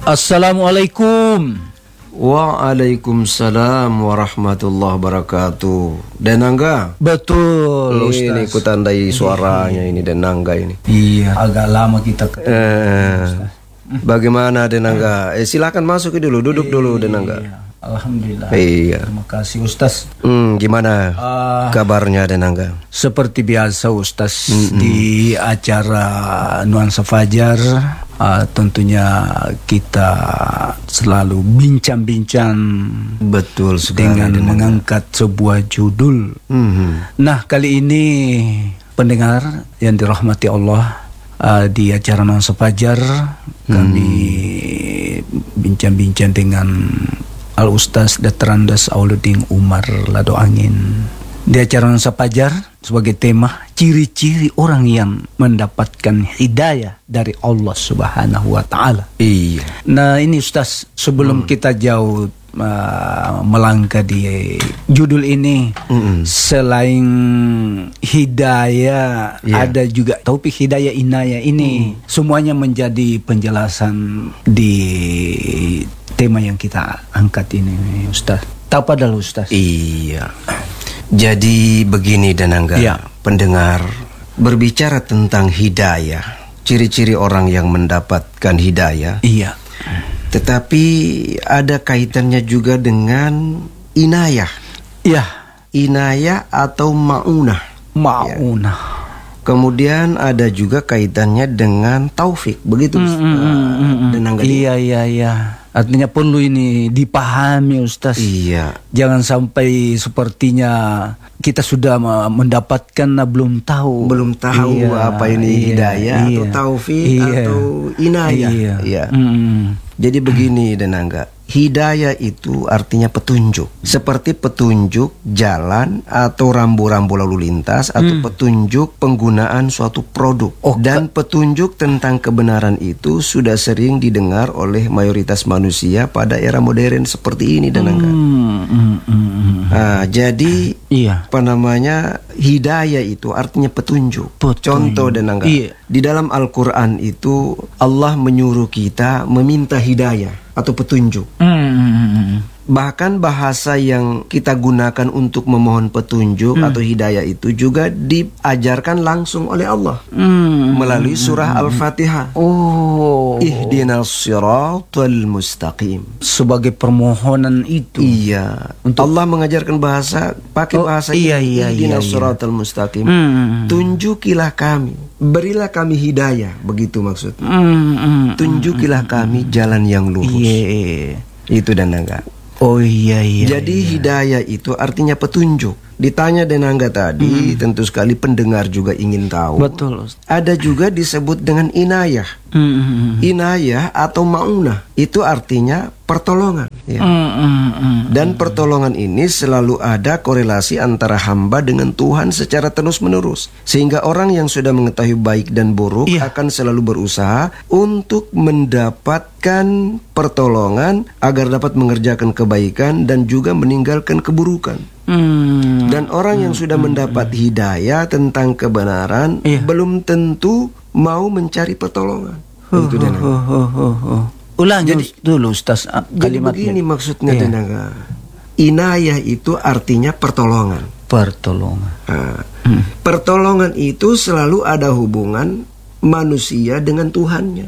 Assalamualaikum. Waalaikumsalam warahmatullahi wabarakatuh. Denangga? Betul, Ustaz. Ini ku tandai suaranya ini Denangga ini. Iya, agak lama kita Bagaimana Denangga? Silakan masuk dulu, duduk dulu Denangga. Iya, alhamdulillah. Iya. Terima kasih Ustaz. Gimana kabarnya Denangga? Seperti biasa Ustaz, di acara Nuansa Fajar, tentunya kita selalu bincang-bincang, betul sekali, dengan mengangkat sebuah judul. Nah, kali ini pendengar yang dirahmati Allah, di acara Nuansa Fajar kami bincang-bincang dengan Al-Ustaz Dr. Andes Auluddin Umar Lado Angin. Di acara Nuansa Fajar sebagai tema ciri-ciri orang yang mendapatkan hidayah dari Allah Subhanahu wa Ta'ala. Iya. Nah, ini Ustaz, sebelum kita jauh melangkah di judul ini, selain hidayah, ada juga taufik, hidayah, inayah. Ini semuanya menjadi penjelasan di tema yang kita angkat ini, Ustaz. Tapadahal Ustaz. Iya. Jadi begini Denangga, pendengar, berbicara tentang hidayah, ciri-ciri orang yang mendapatkan hidayah. Iya. Tetapi ada kaitannya juga dengan inayah. Iya. Inayah atau ma'unah. Ma'unah. Ya. Kemudian ada juga kaitannya dengan taufik, begitu Denangga. Iya. Artinya perlu ini dipahami Ustaz. Iya. Jangan sampai sepertinya kita sudah mendapatkan belum tahu apa ini hidayah atau taufik atau inayah. Iya. Jadi begini Denangga, hidayah itu artinya petunjuk. Seperti petunjuk jalan atau rambu-rambu lalu lintas, atau petunjuk penggunaan suatu produk. Dan petunjuk tentang kebenaran itu sudah sering didengar oleh mayoritas manusia pada era modern seperti ini Denangga. Jadi apa namanya, hidayah itu artinya petunjuk. Contoh Denangga, di dalam Al-Quran itu Allah menyuruh kita meminta hidayah atau petunjuk. Bahkan bahasa yang kita gunakan untuk memohon petunjuk atau hidayah itu juga diajarkan langsung oleh Allah melalui surah Al-Fatihah. Ihdinas siratal mustaqim. Sebagai permohonan itu. Iya. Allah mengajarkan pakai bahasa ihdinas siratal mustaqim. Tunjukilah kami, berilah kami hidayah, begitu maksudnya. Tunjukilah kami jalan yang lurus. Itu Denangga. Jadi hidayah itu artinya petunjuk. Ditanya Denangga tadi, tentu sekali pendengar juga ingin tahu. Betul. Ada juga disebut dengan inayah. Inayah atau ma'unah itu artinya pertolongan. Dan pertolongan ini selalu ada korelasi antara hamba dengan Tuhan secara terus-menerus. Sehingga orang yang sudah mengetahui baik dan buruk akan selalu berusaha untuk mendapatkan pertolongan agar dapat mengerjakan kebaikan dan juga meninggalkan keburukan. Dan orang yang sudah mendapat hidayah tentang kebenaran belum tentu mau mencari pertolongan. Itu Ulangi dulu Ustaz kalimatnya. Jadi begini maksudnya Denangga. Inayah itu artinya pertolongan. Pertolongan itu selalu ada hubungan manusia dengan Tuhannya.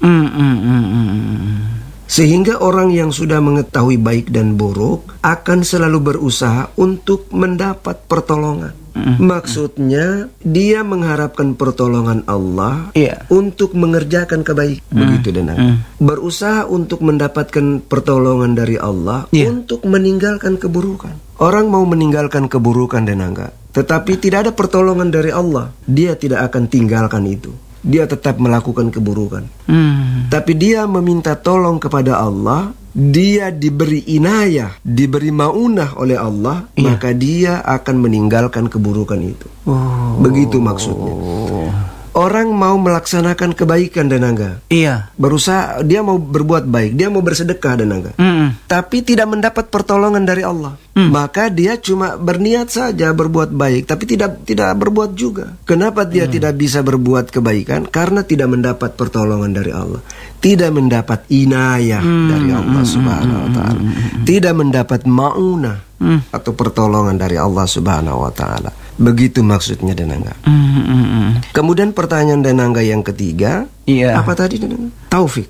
Sehingga orang yang sudah mengetahui baik dan buruk akan selalu berusaha untuk mendapat pertolongan. Maksudnya dia mengharapkan pertolongan Allah untuk mengerjakan kebaikan. Begitu Denangga. Berusaha untuk mendapatkan pertolongan dari Allah untuk meninggalkan keburukan. Orang mau meninggalkan keburukan Denangga, tetapi tidak ada pertolongan dari Allah, dia tidak akan tinggalkan itu. Dia tetap melakukan keburukan. Tapi dia meminta tolong kepada Allah, dia diberi inayah, diberi maunah oleh Allah, maka dia akan meninggalkan keburukan itu. Begitu maksudnya. Orang mau melaksanakan kebaikan dan angga. Iya. Berusaha, dia mau berbuat baik, dia mau bersedekah dan angga. Tapi tidak mendapat pertolongan dari Allah. Maka dia cuma berniat saja berbuat baik, tapi tidak berbuat juga. Kenapa dia tidak bisa berbuat kebaikan? Karena tidak mendapat pertolongan dari Allah. Tidak mendapat inayah dari Allah Subhanahu wa Ta'ala. Tidak mendapat ma'unah atau pertolongan dari Allah Subhanahu wa Ta'ala. Begitu maksudnya Danangga. Kemudian pertanyaan Danangga yang ketiga, apa tadi Danangga? Taufik.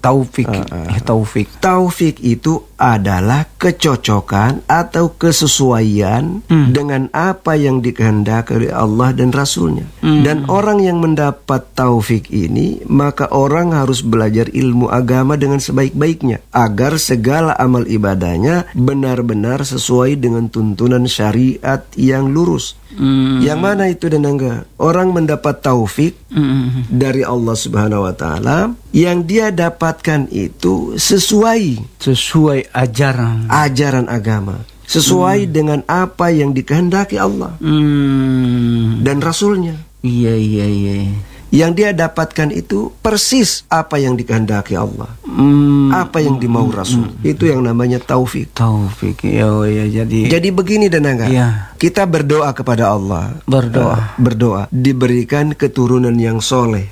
Taufik itu adalah kecocokan atau kesesuaian dengan apa yang dikehendaki oleh Allah dan Rasulnya. Dan orang yang mendapat taufik ini, maka orang harus belajar ilmu agama dengan sebaik-baiknya, agar segala amal ibadahnya benar-benar sesuai dengan tuntunan syariat yang lurus. Yang mana itu Danangga? Orang mendapat taufik dari Allah Subhanahu wa Ta'ala, yang dia dapatkan itu sesuai ajaran agama, sesuai dengan apa yang dikehendaki Allah dan Rasulnya. Yang dia dapatkan itu persis apa yang dikehendaki Allah, apa yang dimau Rasul. Itu yang namanya taufik. Jadi begini Danangga, kita berdoa kepada Allah, berdoa diberikan keturunan yang soleh.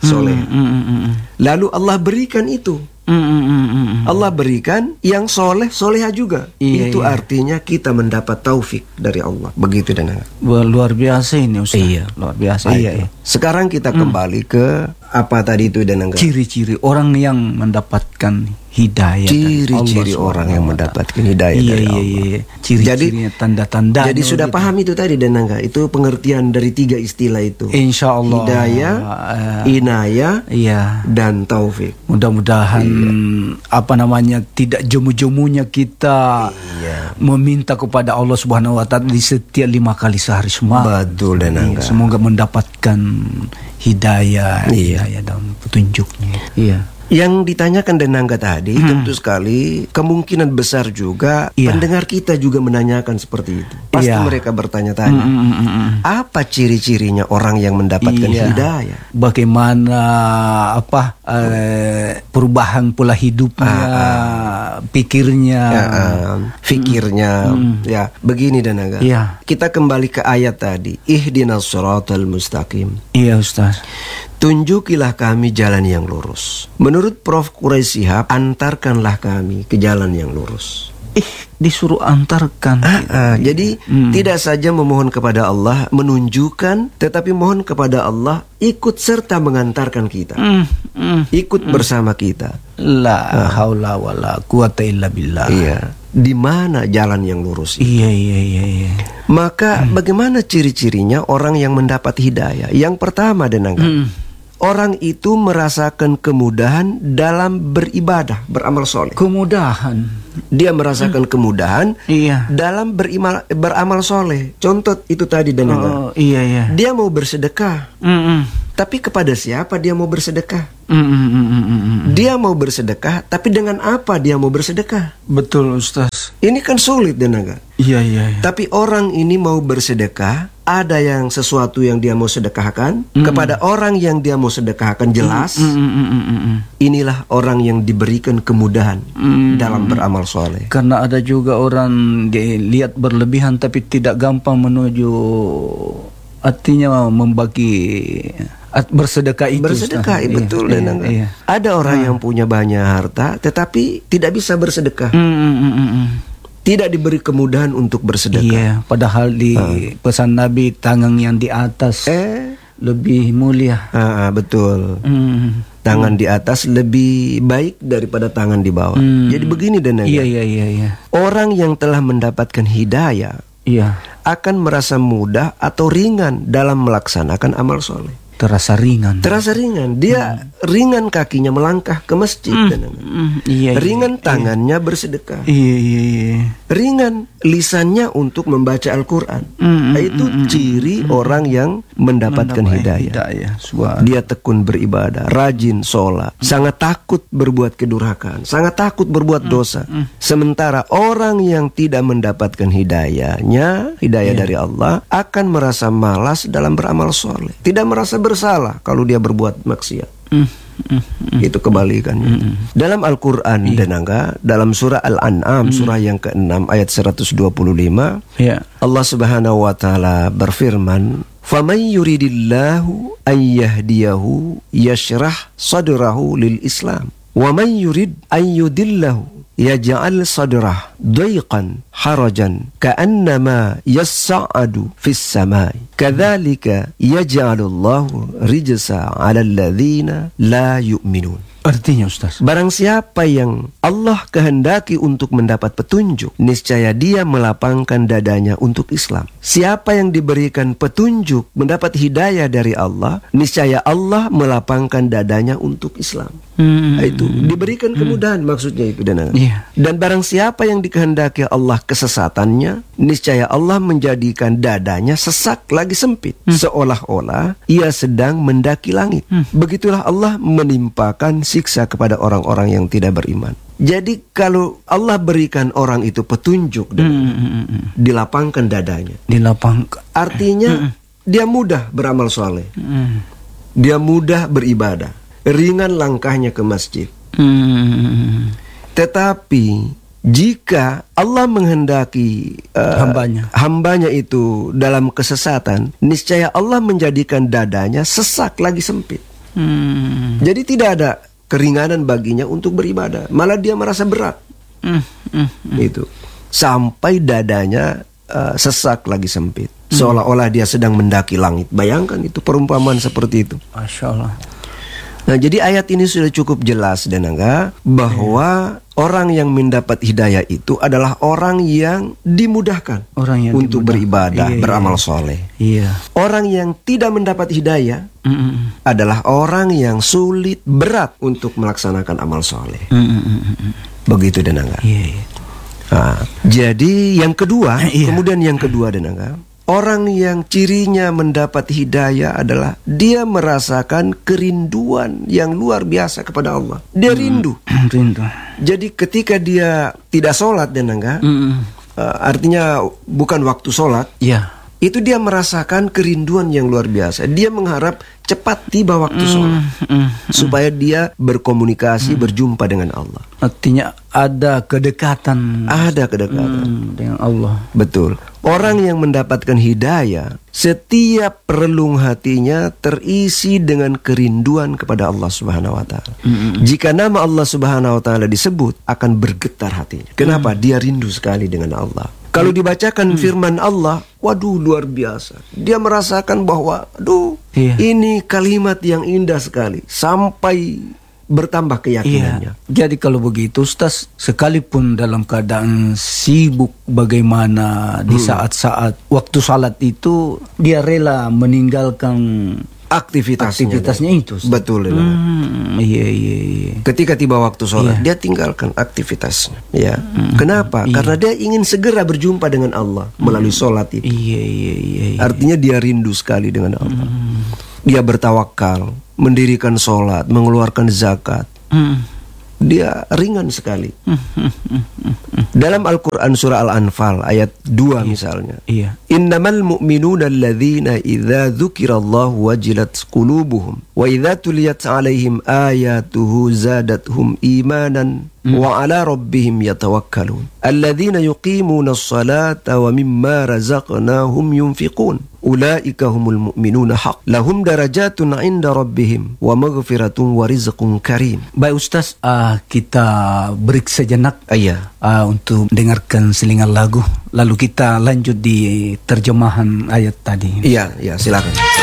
Lalu Allah berikan itu. Allah berikan yang soleha juga. Itu artinya kita mendapat taufik dari Allah. Begitu Danangga. Luar biasa ini Ustaz. Luar biasa. Sekarang kita kembali ke apa tadi itu Danangga? Ciri-ciri orang yang mendapatkan hidayah. Ciri-ciri orang yang mendapatkan hidayah dari Allah. Ciri-cirinya, tanda-tanda. Jadi sudah paham itu tadi Danangga. Itu pengertian dari 3 istilah itu. Insya Allah. Hidayah, inayah, dan taufik. Mudah-mudahan tidak jemu-jemunya kita meminta kepada Allah Subhanahu wa Ta'ala di setiap 5 kali sehari semua. Betul Danangga. Semoga mendapatkan hidayah dan petunjuknya. Yang ditanyakan Danangga tadi tentu sekali kemungkinan besar juga pendengar kita juga menanyakan seperti itu. Pasti mereka bertanya-tanya, apa ciri-cirinya orang yang mendapatkan hidayah? Bagaimana perubahan pola hidupnya, pikirnya, Ya, begini Danangga. Kita kembali ke ayat tadi, ihdinas shiratal mustaqim. Iya Ustaz. Tunjukilah kami jalan yang lurus. Menurut Prof. Quraisy Shihab, antarkanlah kami ke jalan yang lurus. Disuruh antarkan. Jadi tidak saja memohon kepada Allah menunjukkan, tetapi mohon kepada Allah ikut serta mengantarkan kita, ikut bersama kita. La haula wala quwata illa billah. Di mana jalan yang lurus? Maka bagaimana ciri-cirinya orang yang mendapat hidayah? Yang pertama Danangga, orang itu merasakan kemudahan dalam beribadah, beramal soleh. Dia merasakan kemudahan dalam beramal soleh. Contoh itu tadi Danangga. Dia mau bersedekah. Tapi kepada siapa dia mau bersedekah? Dia mau bersedekah, tapi dengan apa dia mau bersedekah? Betul Ustaz. Ini kan sulit Danangga. Tapi orang ini mau bersedekah, ada yang sesuatu yang dia mau sedekahkan kepada orang yang dia mau sedekahkan, jelas. Inilah orang yang diberikan kemudahan dalam beramal soleh. Karena ada juga orang dilihat berlebihan tapi tidak gampang menuju, artinya membagi bersedekah itu. Betul Danangga. Ada orang yang punya banyak harta tetapi tidak bisa bersedekah. Tidak diberi kemudahan untuk bersedekah. Padahal di pesan Nabi, tangan yang di atas lebih mulia. Betul. Tangan di atas lebih baik daripada tangan di bawah. Jadi begini Danangga. Orang yang telah mendapatkan hidayah akan merasa mudah atau ringan dalam melaksanakan amal soleh. Terasa ringan. Dia ringan kakinya melangkah ke masjid. Ringan tangannya bersedekah. Ringan lisannya untuk membaca Al-Quran. Itu ciri orang yang mendapatkan hidayah. Dia tekun beribadah, rajin sholat, sangat takut berbuat kedurhakaan, sangat takut berbuat dosa. Sementara orang yang tidak mendapatkan hidayah dari Allah akan merasa malas dalam beramal soleh, tidak merasa bersalah kalau dia berbuat maksiat. Itu kebalikannya. Dalam Al-Quran, Denanga, dalam surah Al-An'am, surah yang ke-6 ayat 125, Allah Subhanahu wa Ta'ala berfirman, "Faman yuridillahu an yahdiyahu yashrah sadrahu lil Islam, wa man yurid an yudillahu yaj'al sadrah dayqan harajan ka'annama yas'adu fis samai kadzalika yaj'alullahu rijsa 'alal ladzina la yu'minun." Artinya Ustaz, barang siapa yang Allah kehendaki untuk mendapat petunjuk, niscaya dia melapangkan dadanya untuk Islam. Siapa yang diberikan petunjuk, mendapat hidayah dari Allah, niscaya Allah melapangkan dadanya untuk Islam. Itu diberikan kemudahan, maksudnya itu. Dan barang siapa yang dikehendaki Allah kesesatannya, niscaya Allah menjadikan dadanya sesak lagi sempit, seolah-olah ia sedang mendaki langit. Begitulah Allah menimpakan siksa kepada orang-orang yang tidak beriman. Jadi kalau Allah berikan orang itu petunjuk, dilapangkan dadanya. Artinya dia mudah beramal soleh, dia mudah beribadah, ringan langkahnya ke masjid. Tetapi jika Allah menghendaki hambanya itu dalam kesesatan, niscaya Allah menjadikan dadanya sesak lagi sempit. Jadi tidak ada keringanan baginya untuk beribadah, malah dia merasa berat. Itu sampai dadanya sesak lagi sempit, seolah-olah dia sedang mendaki langit. Bayangkan itu perumpamaan seperti itu. Masya Allah. Nah, jadi ayat ini sudah cukup jelas, Denanga, bahwa orang yang mendapat hidayah itu adalah orang yang dimudahkan untuk beribadah, beramal soleh. Orang yang tidak mendapat hidayah adalah orang yang sulit, berat untuk melaksanakan amal soleh. Begitu, Denanga. Nah, jadi yang kedua, kemudian yang kedua, Denanga, orang yang cirinya mendapat hidayah adalah dia merasakan kerinduan yang luar biasa kepada Allah. Dia rindu. Jadi ketika dia tidak sholat, Denanga, artinya bukan waktu sholat, itu dia merasakan kerinduan yang luar biasa. Dia mengharap cepat tiba waktu sholat, supaya dia berkomunikasi, berjumpa dengan Allah. Artinya ada kedekatan. Ada kedekatan dengan Allah. Betul. Orang yang mendapatkan hidayah, setiap relung hatinya terisi dengan kerinduan kepada Allah Subhanahu wa Ta'ala. Jika nama Allah Subhanahu wa Ta'ala disebut, akan bergetar hatinya. Kenapa? Dia rindu sekali dengan Allah. Kalau dibacakan firman Allah, waduh, luar biasa. Dia merasakan bahwa, ini kalimat yang indah sekali, sampai bertambah keyakinannya. Jadi kalau begitu, Ustaz, sekalipun dalam keadaan sibuk bagaimana di saat-saat waktu salat itu, dia rela meninggalkan aktivitasnya itu, Ustaz. Betul. Ketika tiba waktu sholat, dia tinggalkan aktivitasnya. Kenapa? Karena dia ingin segera berjumpa dengan Allah melalui sholat itu. Artinya dia rindu sekali dengan Allah. Dia bertawakal, mendirikan sholat, mengeluarkan zakat. Dia ringan sekali. Dalam Al-Quran surah Al-Anfal ayat 2 misalnya, innamal mu'minuna alladzina idza dzukirallahu wajilat qulubuhum wa idza tuliyat alaihim ayatuhu zadathum imanan wa ala rabbihim yatawakkalun alladzina yuqimuna as-salata wa mimma razaqnahum yunfiqun ulaika humul mu'minuna haq lahum darajatun 'inda rabbihim wa maghfiratun wa rizqun karim. Baik Ustaz, kita break sejenak untuk dengarkan selingan lagu, lalu kita lanjut di terjemahan ayat tadi. Iya, silakan.